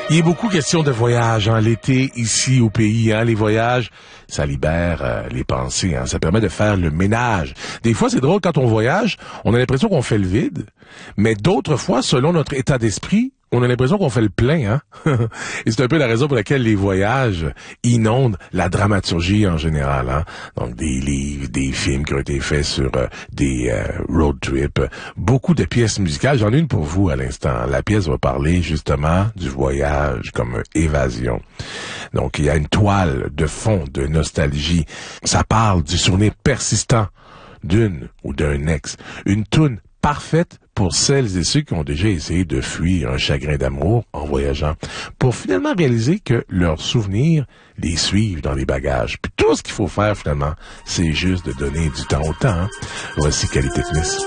Il est beaucoup question de voyage, hein, l'été ici au pays, hein, les voyages, ça libère les pensées, hein, ça permet de faire le ménage. Des fois, c'est drôle, quand on voyage, on a l'impression qu'on fait le vide, mais d'autres fois, selon notre état d'esprit, on a l'impression qu'on fait le plein, hein. Et c'est un peu la raison pour laquelle les voyages inondent la dramaturgie en général, hein. Donc des livres, des films qui ont été faits sur des road trips, beaucoup de pièces musicales. J'en ai une pour vous à l'instant. La pièce va parler justement du voyage comme évasion. Donc il y a une toile de fond de nostalgie. Ça parle du souvenir persistant d'une ou d'un ex. Une toune parfaite pour celles et ceux qui ont déjà essayé de fuir un chagrin d'amour en voyageant, pour finalement réaliser que leurs souvenirs les suivent dans les bagages. Puis tout ce qu'il faut faire finalement, c'est juste de donner du temps au temps, hein. Voici Qualité Smith.